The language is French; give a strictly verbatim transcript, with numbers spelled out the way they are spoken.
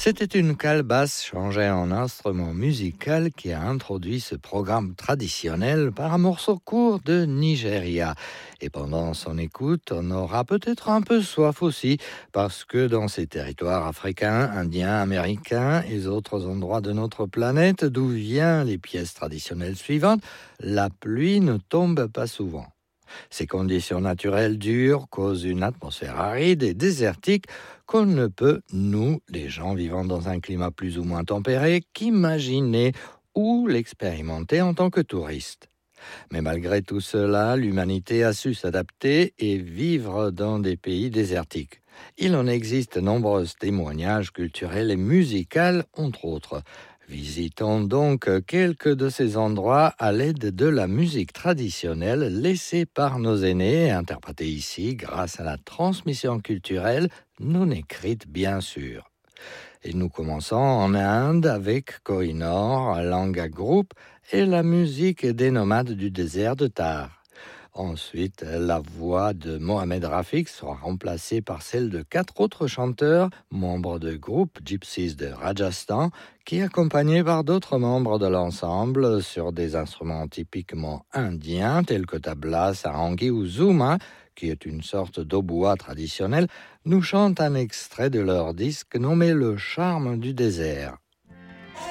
C'était une calebasse changée en instrument musical qui a introduit ce programme traditionnel par un morceau court de Nigeria. Et pendant son écoute, on aura peut-être un peu soif aussi, parce que dans ces territoires africains, indiens, américains et autres endroits de notre planète, d'où viennent les pièces traditionnelles suivantes, la pluie ne tombe pas souvent. Ces conditions naturelles dures causent une atmosphère aride et désertique qu'on ne peut, nous, les gens vivant dans un climat plus ou moins tempéré, qu'imaginer ou l'expérimenter en tant que touriste. Mais malgré tout cela, l'humanité a su s'adapter et vivre dans des pays désertiques. Il en existe nombreux témoignages culturels et musicaux, entre autres. Visitons donc quelques de ces endroits à l'aide de la musique traditionnelle laissée par nos aînés et interprétée ici grâce à la transmission culturelle non écrite bien sûr. Et nous commençons en Inde avec Kohinoor, Langa Group et la musique des nomades du désert de Thar. Ensuite, la voix de Mohamed Rafik sera remplacée par celle de quatre autres chanteurs, membres du groupe Gypsies de Rajasthan, qui accompagnés par d'autres membres de l'ensemble sur des instruments typiquement indiens tels que tabla, sarangi ou zuma, qui est une sorte d'hautbois traditionnel, nous chantent un extrait de leur disque nommé Le charme du désert.